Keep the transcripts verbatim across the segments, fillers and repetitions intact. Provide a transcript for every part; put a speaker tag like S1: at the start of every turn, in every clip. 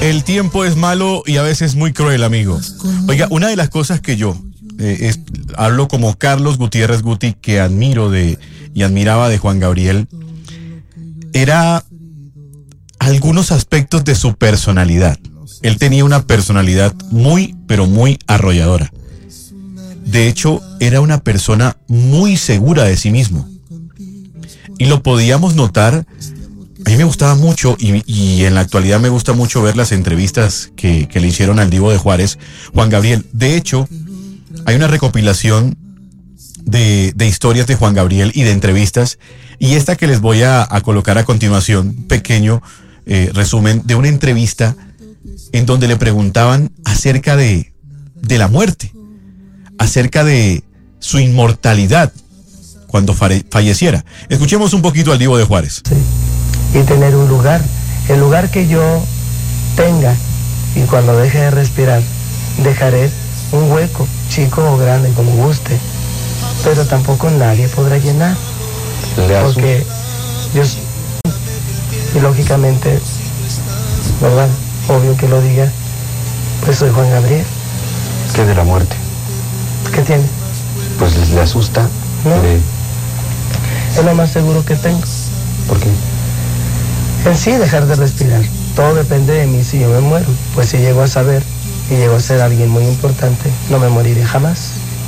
S1: El tiempo es malo y a veces muy cruel, amigo. Oiga, una de las cosas que yo eh, es, hablo como Carlos Gutiérrez Guti, que admiro de y admiraba de Juan Gabriel, era algunos aspectos de su personalidad. Él tenía una personalidad muy, pero muy arrolladora. De hecho, era una persona muy segura de sí mismo. Y lo podíamos notar. A mí me gustaba mucho, y, y en la actualidad me gusta mucho ver las entrevistas que, que le hicieron al Divo de Juárez, Juan Gabriel. De hecho, hay una recopilación de, de historias de Juan Gabriel y de entrevistas, y esta que les voy a, a colocar a continuación, pequeño eh, resumen de una entrevista en donde le preguntaban acerca de, de la muerte, acerca de su inmortalidad cuando fare, falleciera. Escuchemos un poquito al Divo de Juárez.
S2: Sí. Y tener un lugar, el lugar que yo tenga, y cuando deje de respirar, dejaré un hueco, chico o grande, como guste, pero tampoco nadie podrá llenar, porque yo, y lógicamente, ¿verdad? Obvio que lo diga, pues soy Juan Gabriel.
S3: ¿Qué de la muerte?
S2: ¿Qué tiene?
S3: Pues le asusta.
S2: No,
S3: le...
S2: es lo más seguro que tengo.
S3: ¿Por qué?
S2: En sí, dejar de respirar. Todo depende de mí si yo me muero. Pues si llego a saber y llego a ser alguien muy importante, no me moriré jamás.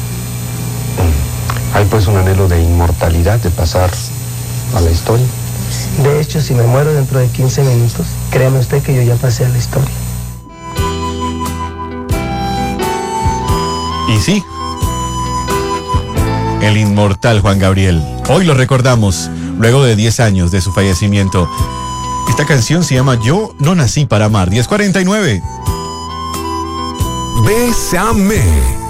S3: Hay pues un anhelo de inmortalidad, de pasar a la historia.
S2: De hecho, si me muero dentro de quince minutos, créame usted que yo ya pasé a la historia.
S1: Y sí, el inmortal Juan Gabriel. Hoy lo recordamos, luego de diez años de su fallecimiento. Esta canción se llama Yo no nací para amar. diez cuarenta y nueve.
S4: Bésame.